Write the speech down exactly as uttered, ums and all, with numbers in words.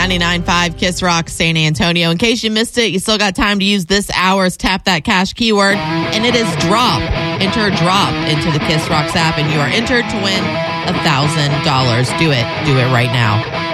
ninety-nine point five Kiss Rock San Antonio. In case you missed it, you still got time to use this hour's Tap That Cash keyword, and it is drop. Enter drop into the Kiss Rocks app, and you are entered to win one thousand dollars. Do it. Do it right now.